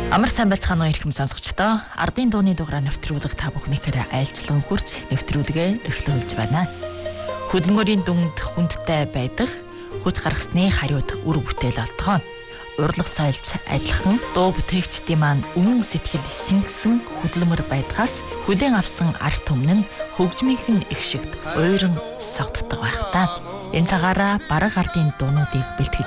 Амар сайн байцгаана уу ирхэм сонсогчдоо. Ардын дууны дугаараа нэвтрүүлэг та бүхнийхээ айлчлан хүрч нэвтрүүлгээ эхлүүлж байна. Хөдөлмөрийн дүнд хүндтэй байдаг хүч гаргасны хариуд үр бүтээл олдгоо. Урлаг соёлч адилхан дуу бүтээгчдийн маань үнэн сэтгэл шингэсэн хөдөлмөр байдгаас хүлээн авсан арт түмэн нь хөгжмийнхэн их шигт уйран согтдог байх та. Энэ цагаараа бараг ардын дуунуудыг бэлтгэж